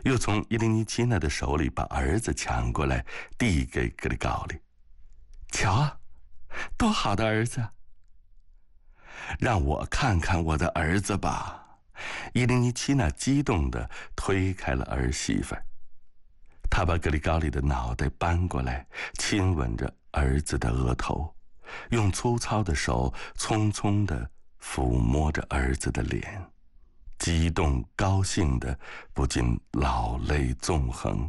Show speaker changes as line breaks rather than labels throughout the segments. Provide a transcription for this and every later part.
又从伊琳尼奇娜的手里把儿子抢过来，递给格里高利。瞧啊，多好的儿子！让我看看我的儿子吧！伊琳尼奇娜激动地推开了儿媳妇儿，她把格里高利的脑袋搬过来，亲吻着儿子的额头，用粗糙的手匆匆地抚摸着儿子的脸，激动高兴的不禁老泪纵横。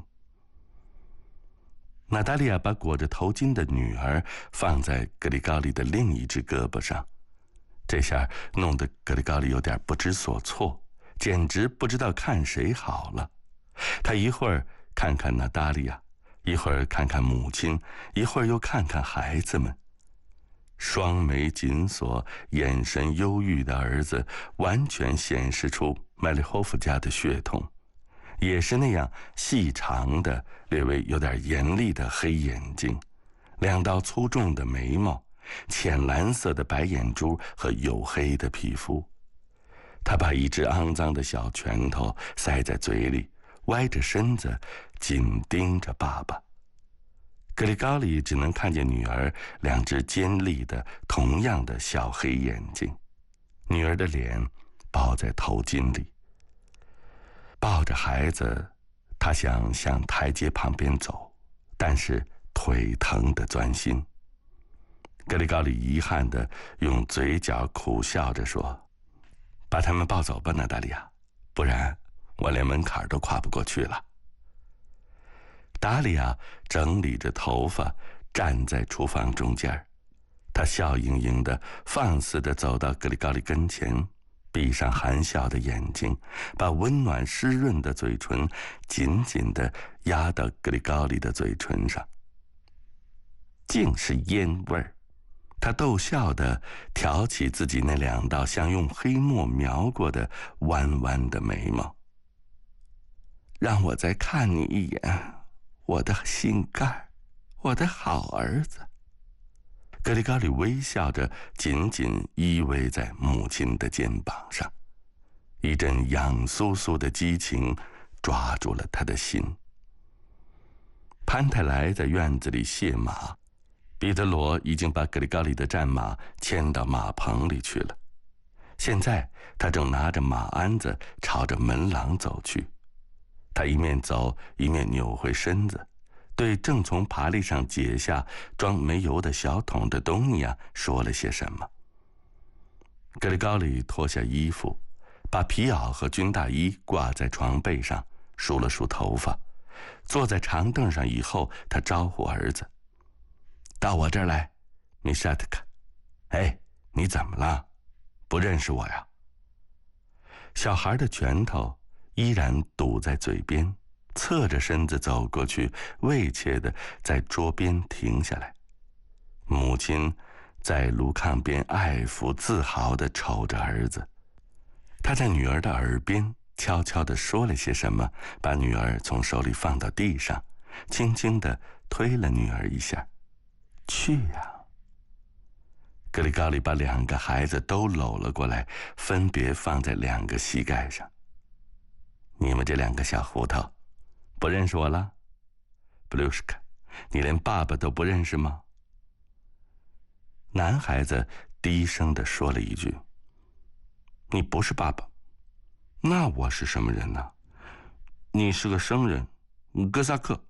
娜达莉亚把裹着头巾的女儿放在格里高利的另一只胳膊上，这下弄得格里高利有点不知所措，简直不知道看谁好了。他一会儿看看娜达莉亚，一会儿看看母亲，一会儿又看看孩子们。双眉紧锁、眼神忧郁的儿子完全显示出麦利霍夫家的血统，也是那样细长的、略微有点严厉的黑眼睛，2道粗重的眉毛，浅蓝色的白眼珠和黝黑的皮肤。他把一只肮脏的小拳头塞在嘴里，歪着身子紧盯着爸爸。格里高利只能看见女儿2只尖利的同样的小黑眼睛，女儿的脸包在头巾里。抱着孩子，他想向台阶旁边走，但是腿疼得钻心。格里高利遗憾地用嘴角苦笑着说：“把他们抱走吧，娜达莉亚，不然我连门槛都跨不过去了。”达利亚整理着头发，站在厨房中间，她笑盈盈的、放肆地走到格里高利跟前，闭上含笑的眼睛，把温暖湿润的嘴唇紧紧地压到格里高利的嘴唇上。竟是烟味儿！他逗笑地挑起自己那2道像用黑墨描过的弯弯的眉毛。让我再看你一眼，我的心肝，我的好儿子。格里高利微笑着，紧紧依偎在母亲的肩膀上，一阵痒酥酥的激情抓住了他的心。潘泰莱在院子里卸马，彼得罗已经把格里高利的战马牵到马棚里去了。现在他正拿着马鞍子朝着门廊走去，他一面走一面扭回身子，对正从爬犁上解下装煤油的小桶的东尼亚说了些什么。格里高利脱下衣服，把皮袄和军大衣挂在床背上，梳了梳头发，坐在长凳上以后，他招呼儿子：“到我这儿来，米沙特卡。哎，你怎么了？不认识我呀？”小孩的拳头依然堵在嘴边，侧着身子走过去，畏怯地在桌边停下来。母亲在炉炕边爱抚自豪地瞅着儿子，他在女儿的耳边悄悄地说了些什么，把女儿从手里放到地上，轻轻地推了女儿一下。去呀！格里高利把2个孩子都搂了过来，分别放在2个膝盖上。你们这2个小糊涂，不认识我了？布鲁什卡，你连爸爸都不认识吗？男孩子低声地说了一句：“你不是爸爸。”那我是什么人呢？你是个生人，哥萨克。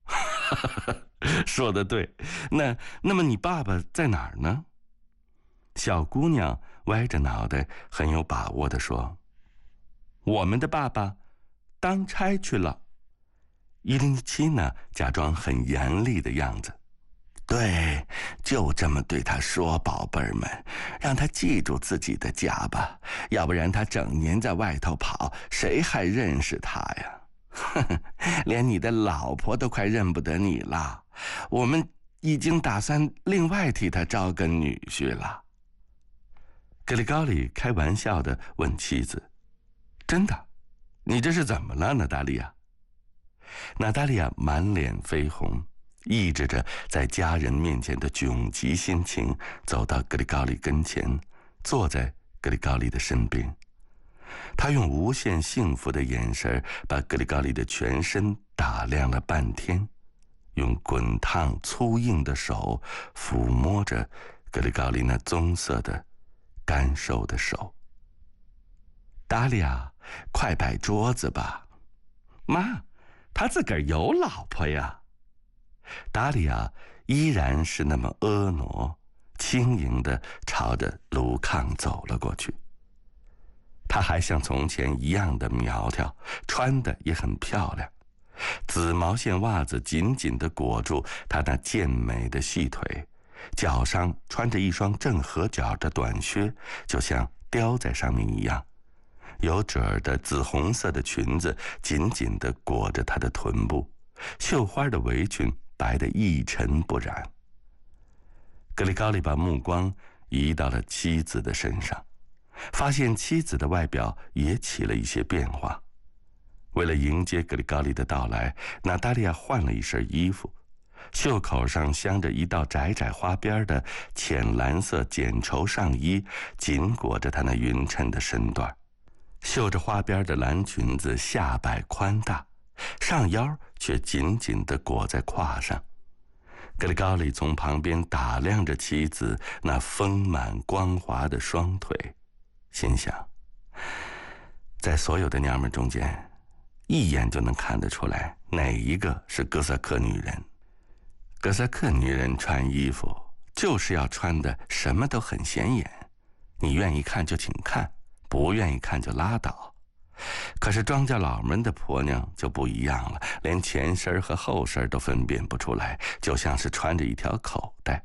说得对，那么你爸爸在哪儿呢？小姑娘歪着脑袋，很有把握地说：“我们的爸爸当差去了。”伊琳奇娜假装很严厉的样子：“对，就这么对他说，宝贝儿们，让他记住自己的家吧，要不然他整年在外头跑，谁还认识他呀？连你的老婆都快认不得你了，我们已经打算另外替他招个女婿了。”格里高利开玩笑地问妻子：“真的？你这是怎么了，娜达莉亚？”娜达莉亚满脸绯红，抑制着在家人面前的窘急心情，走到格里高利跟前，坐在格里高利的身边。 他用无限幸福的眼神把格里高利的全身打量了半天，用滚烫粗硬的手抚摸着格里高利那棕色的干瘦的手。达利亚，快摆桌子吧！妈，他自个儿有老婆呀。达利亚依然是那么婀娜轻盈地朝着炉炕走了过去。她还像从前一样的苗条，穿的也很漂亮，紫毛线袜子紧紧地裹住她那健美的细腿，脚上穿着一双正合脚的短靴，就像雕在上面一样。有褶儿的紫红色的裙子紧紧地裹着她的臀部，绣花的围裙白得一尘不染。格里高利把目光移到了妻子的身上，发现妻子的外表也起了一些变化。为了迎接格里高利的到来，娜达莉亚换了一身衣服，袖口上镶着一道窄窄花边的浅蓝色剪绸上衣，紧裹着她那匀称的身段。绣着花边的蓝裙子下摆宽大，上腰却紧紧地裹在胯上。格里高利从旁边打量着妻子那丰满光滑的双腿，心想，在所有的娘们中间，一眼就能看得出来哪一个是哥萨克女人。哥萨克女人穿衣服就是要穿的什么都很显眼，你愿意看就请看，不愿意看就拉倒。可是庄稼老们的婆娘就不一样了，连前身和后身都分辨不出来，就像是穿着一条口袋。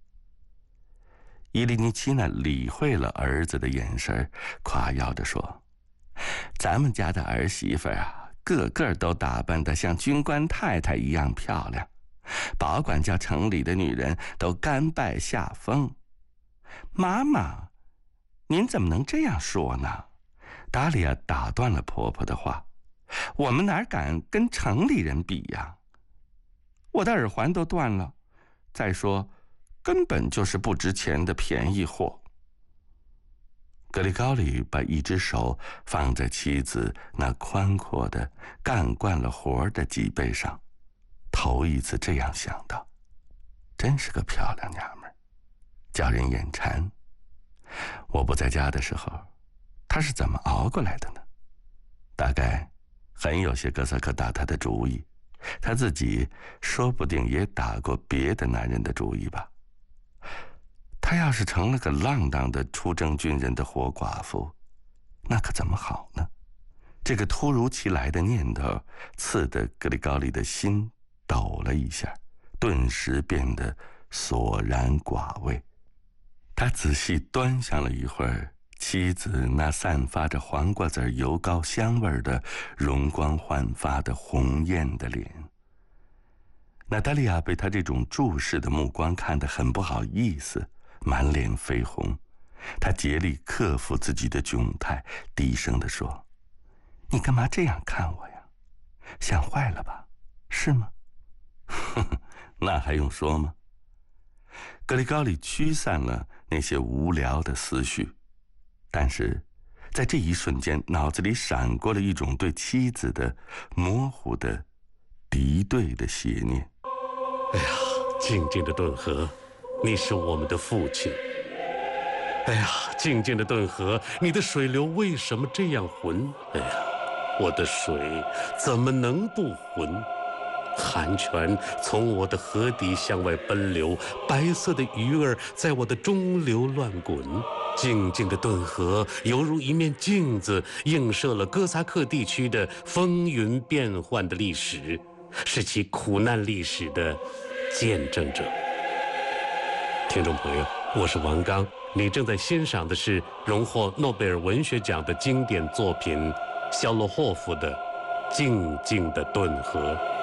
伊利尼奇娜理会了儿子的眼神，夸耀着说，咱们家的儿媳妇啊，个个都打扮得像军官太太一样漂亮，保管叫城里的女人都甘拜下风。妈妈，您怎么能这样说呢？达利亚打断了婆婆的话，我们哪敢跟城里人比呀？我的耳环都断了，再说根本就是不值钱的便宜货。格里高利把一只手放在妻子那宽阔的干惯了活的脊背上，头一次这样想到，真是个漂亮娘们儿，叫人眼馋。我不在家的时候，她是怎么熬过来的呢？大概很有些哥萨克打她的主意，她自己说不定也打过别的男人的主意吧。她要是成了个浪荡的出征军人的活寡妇，那可怎么好呢？这个突如其来的念头刺得格里高利的心抖了一下，顿时变得索然寡味。他仔细端详了一会儿妻子那散发着黄瓜籽油膏香味的容光焕发的红艳的脸。娜达莉亚被他这种注视的目光看得很不好意思，满脸绯红。她竭力克服自己的窘态，低声地说，你干嘛这样看我呀？想坏了吧？是吗？那还用说吗？格里高利驱散了那些无聊的思绪，但是在这一瞬间，脑子里闪过了一种对妻子的模糊的敌对的邪念。
哎呀，静静的顿河，你是我们的父亲。哎呀，静静的顿河，你的水流为什么这样浑？哎呀，我的水怎么能不浑？寒泉从我的河底向外奔流，白色的鱼儿在我的中流乱滚。静静的顿河犹如一面镜子，映射了哥萨克地区的风云变幻的历史，是其苦难历史的见证者。听众朋友，我是王刚，你正在欣赏的是荣获诺贝尔文学奖的经典作品肖洛霍夫的《静静的顿河》。